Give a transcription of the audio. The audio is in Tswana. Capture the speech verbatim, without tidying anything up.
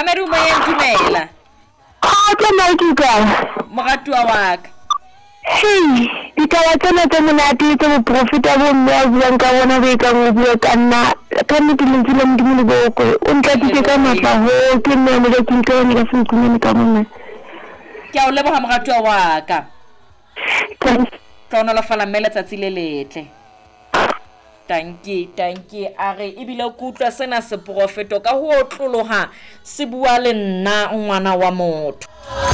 Mamedu mo yen dumela. Ah, ke nna ke ka. Moratuwa wa ka. Hey, ditaba tsena tse monate tse bo profita bo mme a buang ka bona be ka go bua ka nna ka nne ke lentse le modimo le boko o ntlatile ka matla ho ke nne mo le ke ntse ne ka sentleng ka monna ke a o leboga moratuwa wa ka. Tona la fala mmele tsatsi le letle. Tanki tanki a re ebile ke utlwa sena se profeto ka ho otloloha se bua le nna ngwana wa motho.